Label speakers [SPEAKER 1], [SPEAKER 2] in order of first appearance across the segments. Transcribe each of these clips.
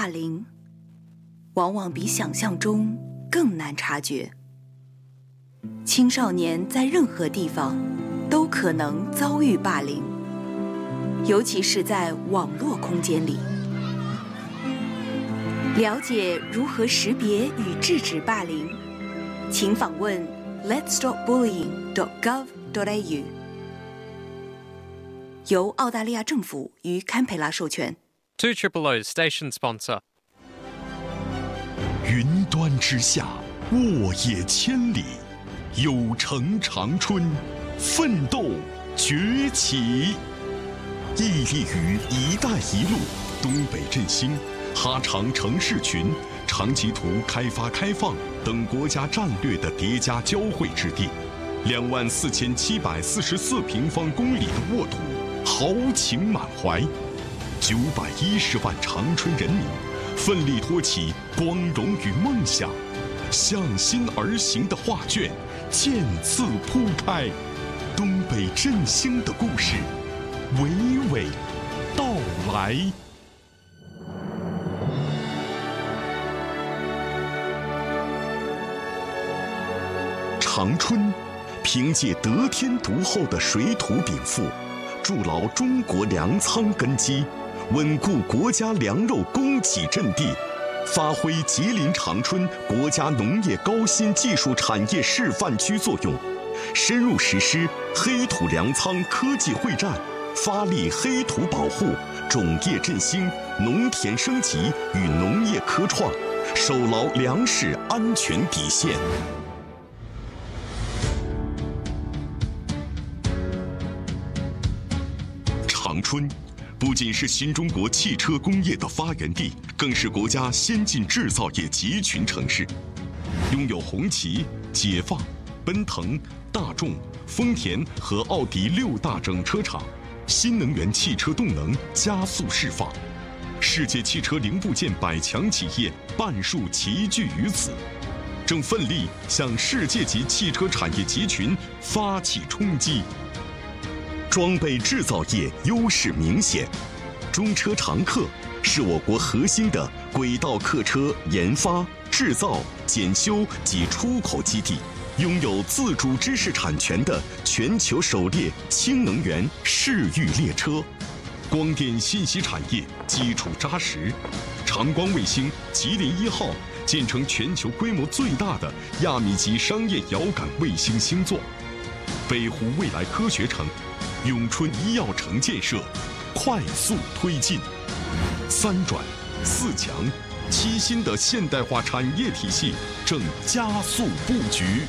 [SPEAKER 1] 霸凌，往往比想象中更难察觉。青少年在任何地方都可能遭遇霸凌，尤其是在网络空间里。了解如何识别与制止霸凌，请访问 letsstopbullying.gov.au， 由澳大利亚政府与堪培拉授权。
[SPEAKER 2] 200 station sponsor。
[SPEAKER 3] 云端之下，沃野千里，有城长春，奋斗崛起。屹立于“一带一路”、东北振兴、哈长城市群、长期图开发开放等国家战略的叠加交汇之地，24744平方公里的沃土，豪情满怀，910万长春人民奋力托起光荣与梦想，向心而行的画卷渐次铺开，东北振兴的故事娓娓道来。长春凭借得天独厚的水土禀赋，筑牢中国粮仓根基，稳固国家粮肉供给阵地，发挥吉林长春国家农业高新技术产业示范区作用，深入实施黑土粮仓科技会战，发力黑土保护、种业振兴、农田升级与农业科创，守牢粮食安全底线。长春不仅是新中国汽车工业的发源地，更是国家先进制造业集群城市，拥有红旗、解放、奔腾、大众、丰田和奥迪6大整车厂，新能源汽车动能加速释放，世界汽车零部件100强企业半数齐聚于此，正奋力向世界级汽车产业集群发起冲击。装备制造业优势明显，中车长客是我国核心的轨道客车研发、制造、检修及出口基地，拥有自主知识产权的全球首列氢能源市域列车。光电信息产业基础扎实，长光卫星吉林1号建成全球规模最大的亚米级商业遥感卫星星座。北湖未来科学城、永春医药城建设快速推进，3转4强7新的现代化产业体系正加速布局。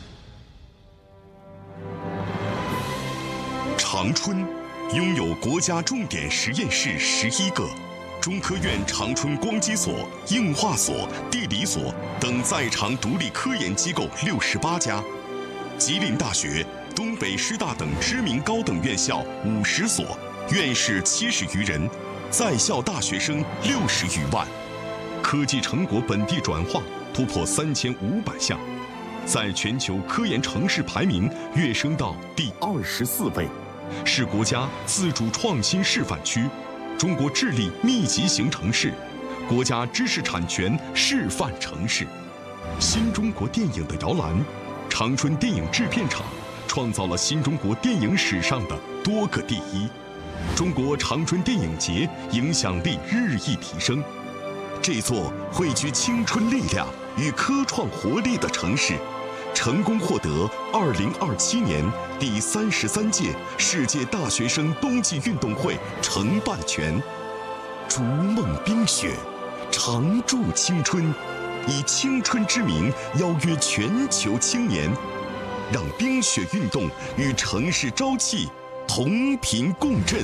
[SPEAKER 3] 长春拥有国家重点实验室11个，中科院长春光机所、应化所、地理所等在场独立科研机构68家，吉林大学、东北师大等知名高等院校50所，院士70余人，在校大学生60余万，科技成果本地转化突破3500项，在全球科研城市排名跃升到第24位，是国家自主创新示范区、中国智力密集型城市、国家知识产权示范城市。新中国电影的摇篮，长春电影制片厂创造了新中国电影史上的多个第一，中国长春电影节影响力日益提升。这座汇聚青春力量与科创活力的城市，成功获得2027年第33届世界大学生冬季运动会承办权。逐梦冰雪，常驻青春，以青春之名邀约全球青年，让冰雪运动与城市朝气同频共振。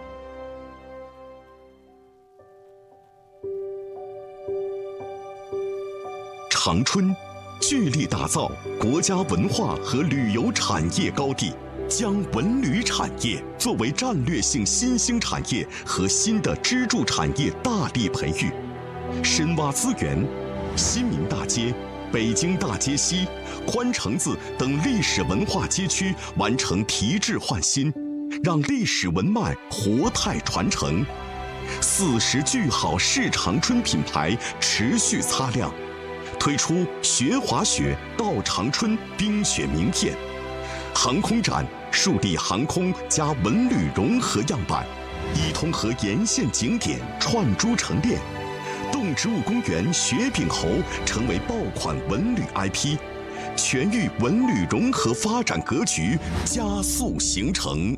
[SPEAKER 3] 长春聚力打造国家文化和旅游产业高地，将文旅产业作为战略性新兴产业和新的支柱产业大力培育，深挖资源，新民大街、北京大街西、宽城子等历史文化街区完成提质换新，让历史文脉活态传承， 40句好市长春品牌持续擦亮，推出学滑雪到长春冰雪名片，航空展树立航空加文旅融合样板，伊通河沿线景点串珠成链，动植物公园雪柄猴成为爆款文旅 IP， 全域文旅融合发展格局加速形成。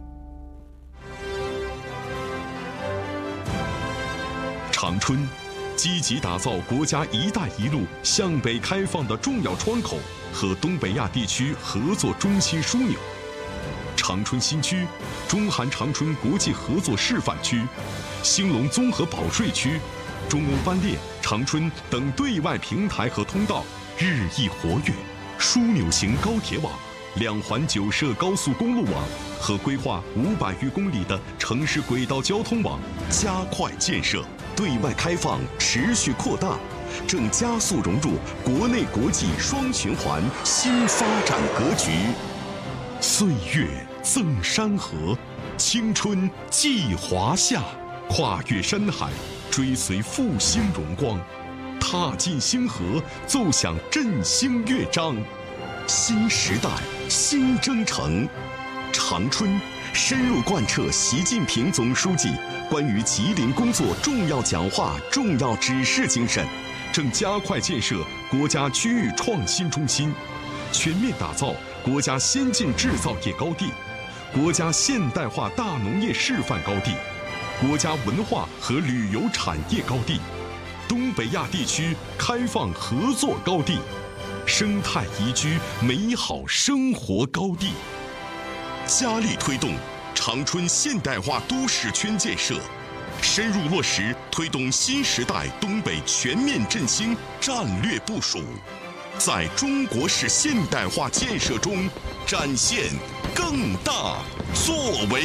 [SPEAKER 3] 长春积极打造国家“一带一路”向北开放的重要窗口和东北亚地区合作中心枢纽。长春新区、中韩长春国际合作示范区、兴隆综合保税区、中欧班列、长春等对外平台和通道日益活跃，枢纽型高铁网、2环9摄高速公路网和规划500余公里的城市轨道交通网加快建设，对外开放持续扩大，正加速融入国内国际双循环新发展格局。岁月赠山河，青春寄华夏，跨越山海，追随复兴荣光，踏进星河，奏响振兴乐章。新时代，新征程。长春深入贯彻习近平总书记关于吉林工作重要讲话、重要指示精神，正加快建设国家区域创新中心，全面打造国家先进制造业高地、国家现代化大农业示范高地、国家文化和旅游产业高地、东北亚地区开放合作高地、生态宜居美好生活高地，加力推动长春现代化都市圈建设，深入落实推动新时代东北全面振兴战略部署，在中国式现代化建设中展现更大作为。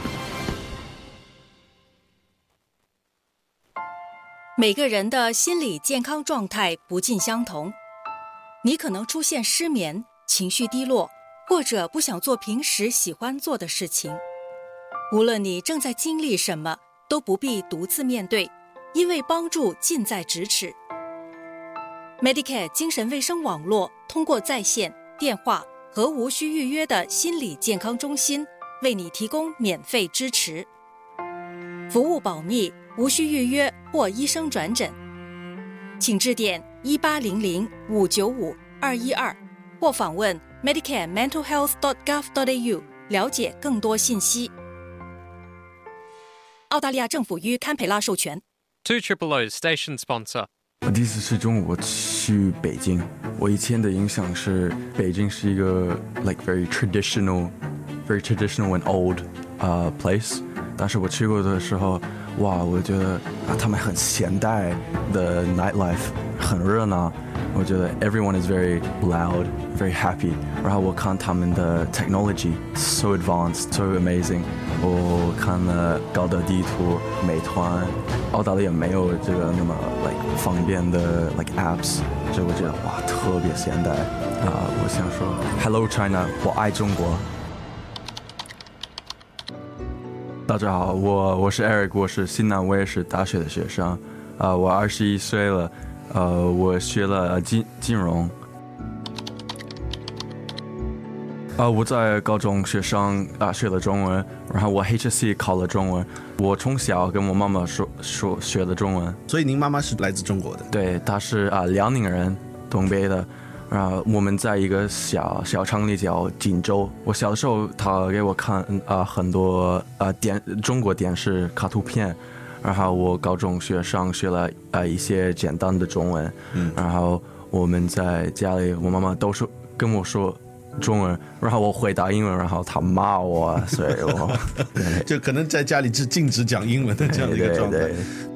[SPEAKER 4] 每个人的心理健康状态不尽相同，你可能出现失眠、情绪低落，或者不想做平时喜欢做的事情。无论你正在经历什么，都不必独自面对，因为帮助近在咫尺。Medicare 精神卫生网络通过在线、电话和无需预约的心理健康中心，为你提供免费支持。服务保密，无需预约或医生转诊，请致电1800-595-212或访问 medicarementalhealth.gov.au 了解更多信息。澳大利亚政府于堪培拉授权。
[SPEAKER 2] 200 station sponsor。
[SPEAKER 5] 我第一次去中国去北京，我以前的印象是北京是一个 very traditional and old place， 但是我去过的时候，哇，我觉得他们很现代的 nightlife， 很热闹。我觉得 everyone is very loud, very happy。然后我看他们的 technology so advanced, so amazing。我看了高德地图、美团，澳大利亚没有这个那么方便的apps， 所以我觉得哇特别现代我想说 Hello China， 我爱中国。大家好，我是 Eric， 我是西南威尔士大学的学生，我21岁了。我学了金融。我在高中学了中文，然后我 HSC 考了中文。我从小跟我妈妈说学的中文。
[SPEAKER 6] 所以您妈妈是来自中国的？
[SPEAKER 5] 对，她是辽宁人，东北的。我们在一个小城里叫锦州。我小的时候，她给我看很多中国电视卡通片。然后我高中学了一些简单的中文，然后我们在家里，我妈妈都是跟我说中文，然后我回答英文，然后她骂我，所以我
[SPEAKER 6] 就可能在家里是禁止讲英文的这样的一个状态。对，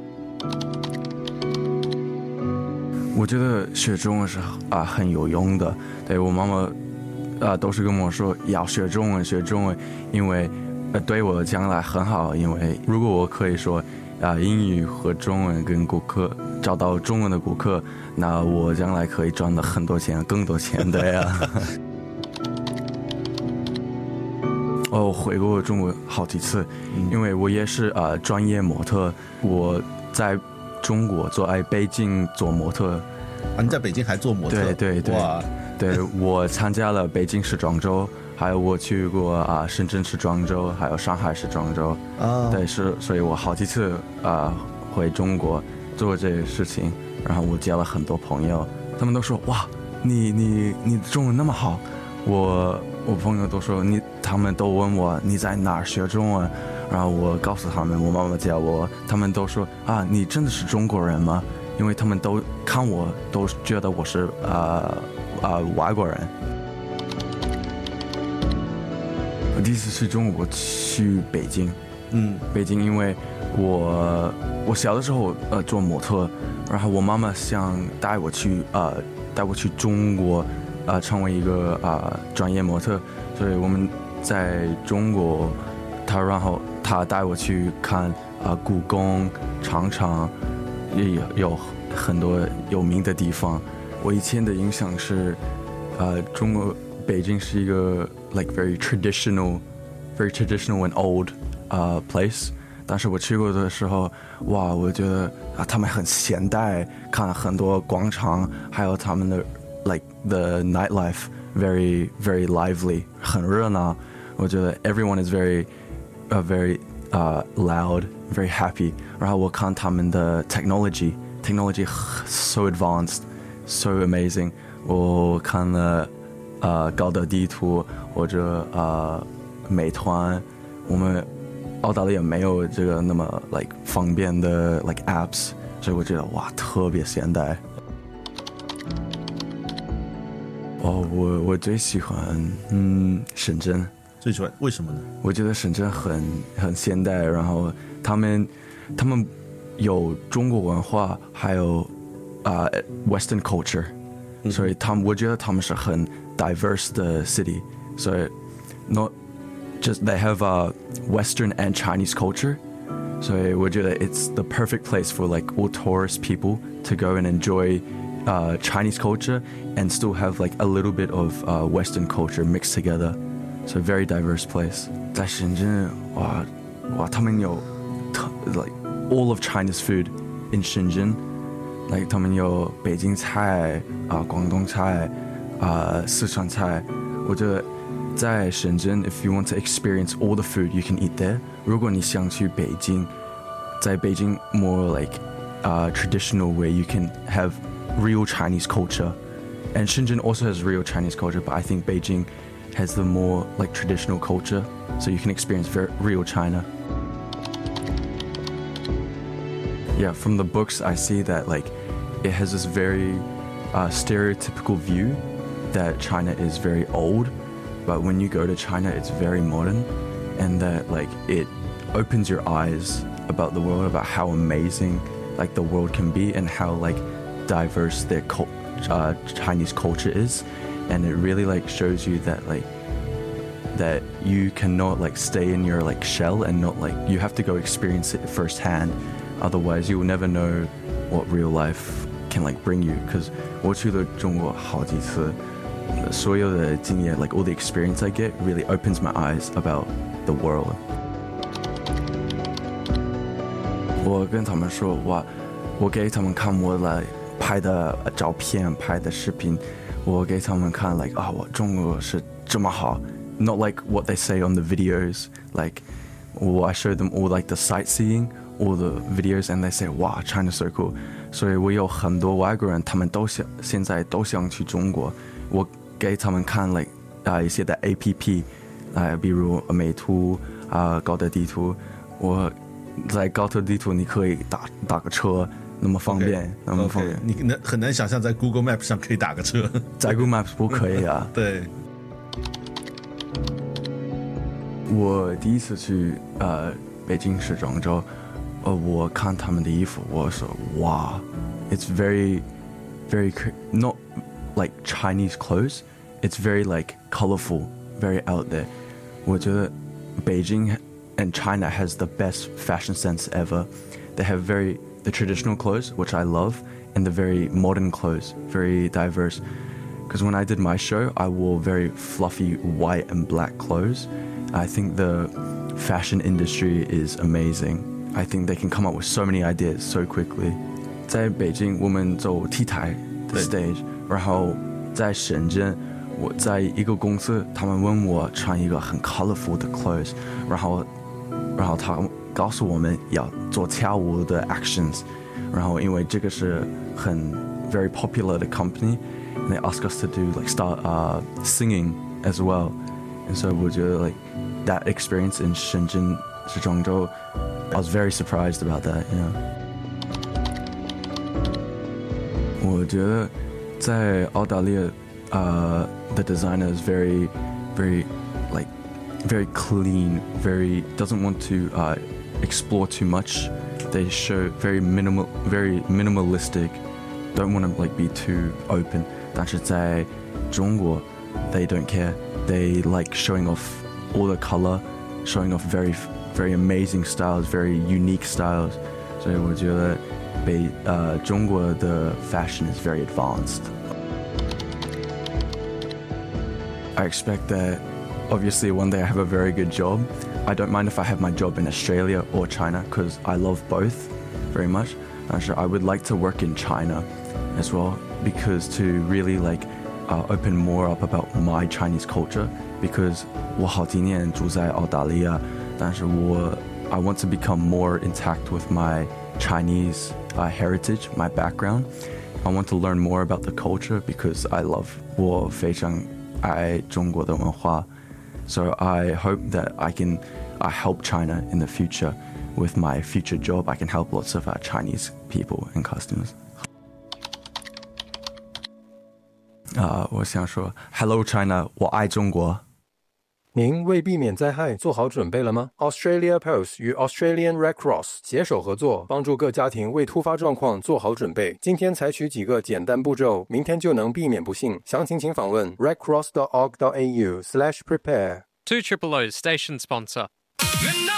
[SPEAKER 5] 我觉得学中文是很有用的。对，我妈妈都是跟我说要学中文，因为对我将来很好。因为如果我可以说英语和中文跟顾客找到中文的顾客，那我将来可以赚到很多钱，更多钱的呀。 我回过中国好几次，因为我也是专业模特，我在中国在北京做模特。
[SPEAKER 6] 你在北京还做模特？
[SPEAKER 5] 对，
[SPEAKER 6] 哇，
[SPEAKER 5] 对，我参加了北京时装周，还有我去过深圳时装周，还有上海时装周。对，所以我好几次回中国做这些事情，然后我交了很多朋友，他们都说哇，你中文那么好。我朋友都说他们都问我你在哪儿学中文，然后我告诉他们我妈妈教我，他们都说你真的是中国人吗？因为他们都看我都觉得我是外国人。我第一次去中国去北京，北京，因为我小的时候做模特，然后我妈妈想带我去中国成为一个专业模特，所以我们在中国，然后她带我去看故宫、长城，也有很多有名的地方。我以前的印象是中国北京是一个 like very traditional and old place， 但是我去过的时候，哇，我觉得他们很现代，看了很多广场，还有他们的 like the nightlife very very lively， 很热闹。我觉得 everyone is very loud, very happy。然后我看他们的 technology so advanced, so amazing。我看了高德地图或者美团，我们澳大利亚没有这个那么 like 方便的 like apps， 所以我觉得哇特别现代。我最喜欢深圳。
[SPEAKER 6] 最喜欢为什么呢？
[SPEAKER 5] 我觉得深圳很现代，然后他们有中国文化，还有Western culture，所以我觉得他们是很 diverse 的 city， 所以 not just they have Western and Chinese culture， 所以我觉得 it's the perfect place for like all tourist people to go and enjoy Chinese culture and still have like a little bit of Western culture mixed together. So a very diverse place. 在深圳，哇，他们有 like all of China's food in Shenzhen. Like 他们有北京菜广东菜四川菜。我觉得在深圳 if you want to experience all the food you can eat there. 如果你想去北京，在北京 more like traditional way you can have real Chinese culture. And Shenzhen also has real Chinese culture, but I think Beijing has the more like traditional culture, so you can experience real China. Yeah, from the books I see that like it has this very stereotypical view that China is very old, but when you go to China it's very modern, and that like it opens your eyes about the world, about how amazing like the world can be and how like diverse their Chinese culture is. And it really like shows you that like that you cannot like stay in your like shell and not like you have to go experience it firsthand, otherwise you will never know what real life can like bring you. Because 我去了中国好几次，所有的经验 like all the experience I get really opens my eyes about the world. 我跟他们说哇，我给他们看我来拍的照片，拍的视频。我给他们看 like 我中国是这么好 not like what they say on the videos, like I show them all like the sightseeing, all the videos, and they say wow China's so cool. 所以我有很多外国人他们现在都想去中国，我给他们看 like 一些的 APP， 比如美图高德地图，我在高德地图你可以打个车，那么方便， 那么方便。
[SPEAKER 6] 你很难想象在 Google Maps 上可以打个车，
[SPEAKER 5] 在 Google Maps 不可以啊。
[SPEAKER 6] 对。
[SPEAKER 5] 我第一次去北京时装周，我看他们的衣服，我说哇 ，it's very not like Chinese clothes, it's very like colorful, very out there. 我觉得北京 and China has the best fashion sense ever. They have the traditional clothes, which I love, and the very modern clothes, very diverse. Because when I did my show, I wore very fluffy white and black clothes, I think the fashion industry is amazing. I think they can come up with so many ideas so quickly. 在北京我们走 T 台的 stage， 然后在深圳我在一个公司，他们问我穿一个很 colorful 的 clothes， 然后他告诉我们要做跳舞的 actions， 然后因为这个是很 very popular 的 company， and they ask us to do like start singing as well. And so 我觉得 like that experience in 深圳是郑州 I was very surprised about that, you know. 我觉得在澳大利亚the designer is very clean, doesn't want to explore too much. They show very minimalistic, don't want to like be too open. 但是在中国 they don't care. They like showing off all the color, showing off very amazing styles, very unique styles. 所以我觉得中国的 fashion is very advanced. I expect that obviously one day I have a very good job. I don't mind if I have my job in Australia or China because I love both very much. I would like to work in China as well because to really like open more up about my Chinese culture because 我好几年住在澳大利亚，但是I want to become more intact with my Chinese heritage, my background. I want to learn more about the culture because我非常爱中国的文化. So I hope that I help China in the future. With my future job, I can help lots of Chinese people and customers. 我想说 Hello China, 我爱中国。
[SPEAKER 7] 您为避免灾害做好准备了吗？ Australia Post 与 Australian Red Cross 携手合作，帮助各家庭为突发状况做好准备。今天采取几个简单步骤，明天就能避免不幸。详情请访问 redcross.org.au/prepare。
[SPEAKER 2] 2 Triple O's station sponsor.